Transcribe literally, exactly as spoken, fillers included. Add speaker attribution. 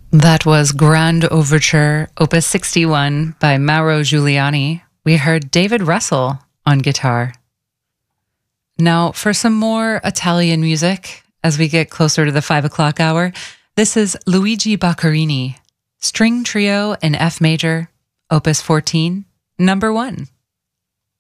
Speaker 1: That was Grand Overture, Opus sixty-one by Mauro Giuliani. We heard David Russell on guitar. Now, for some more Italian music, as we get closer to the five o'clock hour, this is Luigi Boccherini, String Trio in F major, Opus fourteen, number one.